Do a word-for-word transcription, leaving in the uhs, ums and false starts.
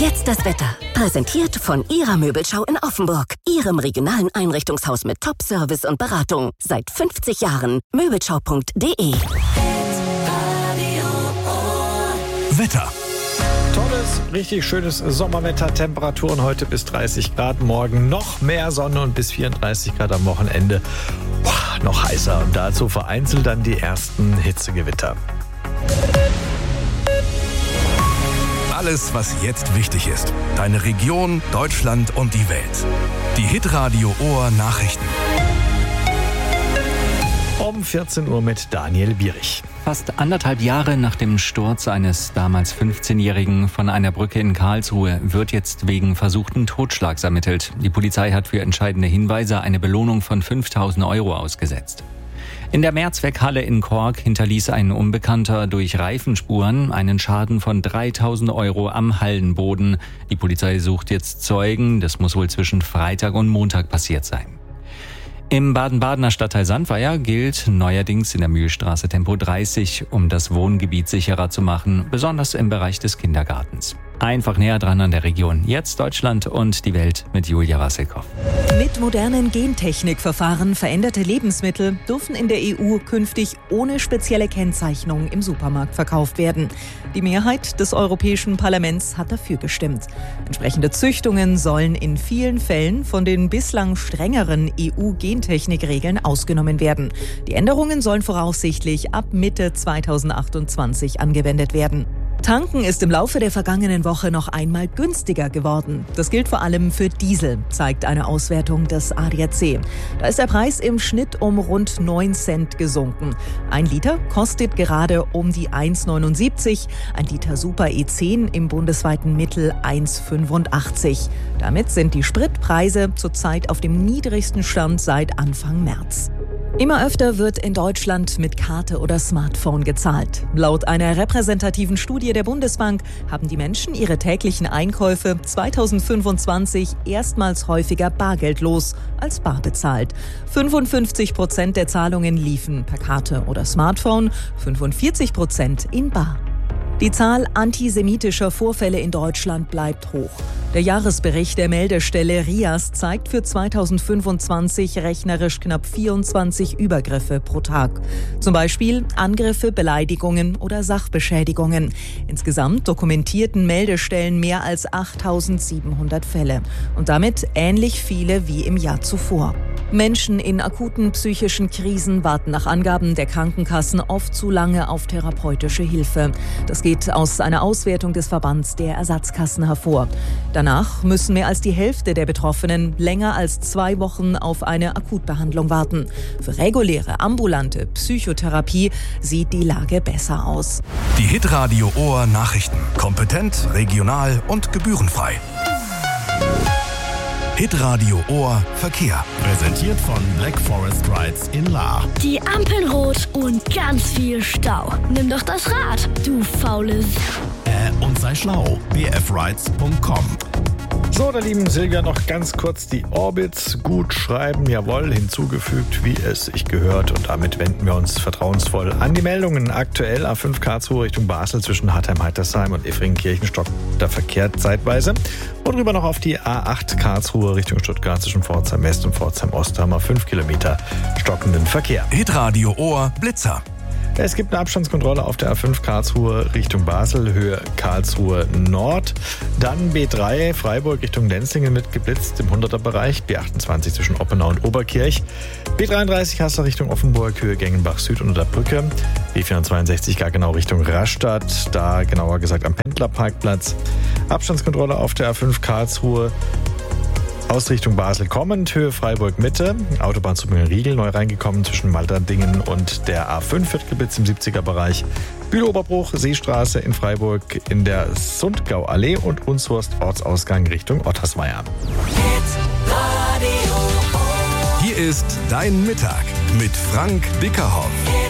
Jetzt das Wetter. Präsentiert von Ihrer Möbelschau in Offenburg. Ihrem regionalen Einrichtungshaus mit Top-Service und Beratung. Seit fünfzig Jahren. Möbelschau punkt de. Wetter. Tolles, richtig schönes Sommerwetter. Temperaturen heute bis dreißig Grad. Morgen noch mehr Sonne und bis vierunddreißig Grad am Wochenende. Boah, noch heißer. Und dazu vereinzelt dann die ersten Hitzegewitter. Alles, was jetzt wichtig ist. Deine Region, Deutschland und die Welt. Die Hitradio Ohr Nachrichten. Um vierzehn Uhr mit Daniel Bierich. Fast anderthalb Jahre nach dem Sturz eines damals fünfzehnjährigen von einer Brücke in Karlsruhe wird jetzt wegen versuchten Totschlags ermittelt. Die Polizei hat für entscheidende Hinweise eine Belohnung von fünftausend Euro ausgesetzt. In der Mehrzweckhalle in Kork hinterließ ein Unbekannter durch Reifenspuren einen Schaden von dreitausend Euro am Hallenboden. Die Polizei sucht jetzt Zeugen. Das muss wohl zwischen Freitag und Montag passiert sein. Im Baden-Badener Stadtteil Sandweier gilt neuerdings in der Mühlstraße Tempo dreißig, um das Wohngebiet sicherer zu machen, besonders im Bereich des Kindergartens. Einfach näher dran an der Region. Jetzt Deutschland und die Welt mit Julia Wassilkow. Mit modernen Gentechnikverfahren veränderte Lebensmittel dürfen in der E U künftig ohne spezielle Kennzeichnung im Supermarkt verkauft werden. Die Mehrheit des Europäischen Parlaments hat dafür gestimmt. Entsprechende Züchtungen sollen in vielen Fällen von den bislang strengeren E U-Gentechnikregeln ausgenommen werden. Die Änderungen sollen voraussichtlich ab Mitte zweitausendachtundzwanzig angewendet werden. Tanken ist im Laufe der vergangenen Woche noch einmal günstiger geworden. Das gilt vor allem für Diesel, zeigt eine Auswertung des A D A C. Da ist der Preis im Schnitt um rund neun Cent gesunken. Ein Liter kostet gerade um die eins Komma neunundsiebzig, ein Liter Super E zehn im bundesweiten Mittel eins Komma fünfundachtzig. Damit sind die Spritpreise zurzeit auf dem niedrigsten Stand seit Anfang März. Immer öfter wird in Deutschland mit Karte oder Smartphone gezahlt. Laut einer repräsentativen Studie der Bundesbank haben die Menschen ihre täglichen Einkäufe zweitausendfünfundzwanzig erstmals häufiger bargeldlos als bar bezahlt. fünfundfünfzig Prozent der Zahlungen liefen per Karte oder Smartphone, fünfundvierzig Prozent in bar. Die Zahl antisemitischer Vorfälle in Deutschland bleibt hoch. Der Jahresbericht der Meldestelle R I A S zeigt für zweitausendfünfundzwanzig rechnerisch knapp vierundzwanzig Übergriffe pro Tag. Zum Beispiel Angriffe, Beleidigungen oder Sachbeschädigungen. Insgesamt dokumentierten Meldestellen mehr als achttausendsiebenhundert Fälle und damit ähnlich viele wie im Jahr zuvor. Menschen in akuten psychischen Krisen warten nach Angaben der Krankenkassen oft zu lange auf therapeutische Hilfe. Das geht aus einer Auswertung des Verbands der Ersatzkassen hervor. Danach müssen mehr als die Hälfte der Betroffenen länger als zwei Wochen auf eine Akutbehandlung warten. Für reguläre ambulante Psychotherapie sieht die Lage besser aus. Die Hitradio Ohr Nachrichten. Kompetent, regional und gebührenfrei. Hitradio Ohr Verkehr. Präsentiert von Black Forest Rides in Lahr. Die Ampeln rot und ganz viel Stau. Nimm doch das Rad, du faules. Äh, und sei schlau. b f rides punkt com. So, da lieben Silvia noch ganz kurz die Orbits gut schreiben, jawohl, hinzugefügt, wie es sich gehört. Und damit wenden wir uns vertrauensvoll an die Meldungen. Aktuell A fünf Karlsruhe Richtung Basel zwischen Hartheim-Heitersheim und Effringen-Kirchenstock. Da verkehrt zeitweise. Und rüber noch auf die A acht Karlsruhe Richtung Stuttgart zwischen Pforzheim West und Pforzheim Ost haben wir fünf Kilometer stockenden Verkehr. Hitradio Ohr Blitzer. Es gibt eine Abstandskontrolle auf der A fünf Karlsruhe Richtung Basel, Höhe Karlsruhe Nord. Dann B drei Freiburg Richtung Lenzlingen mit geblitzt im hunderter-Bereich. B achtundzwanzig zwischen Oppenau und Oberkirch. B dreiunddreißig Hasser Richtung Offenburg, Höhe Gengenbach Süd unter der Brücke. B vierhundertzweiundsechzig gar genau Richtung Rastatt, da genauer gesagt am Pendlerparkplatz. Abstandskontrolle auf der A fünf Karlsruhe aus Richtung Basel kommend, Höhe Freiburg-Mitte, Autobahnzubringer Riegel, neu reingekommen zwischen Malterdingen und der A fünf wird geblitzt im siebziger-Bereich. Bühloberbruch, Seestraße in Freiburg in der Sundgauallee und Unshorst Ortsausgang Richtung Ottersweier. Hier ist Dein Mittag mit Frank Dickerhoff.